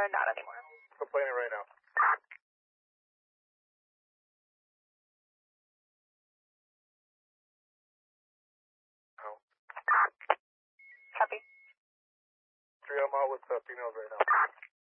not anymore? Complaining right now. No. Copy. 3 I'm out with females right now.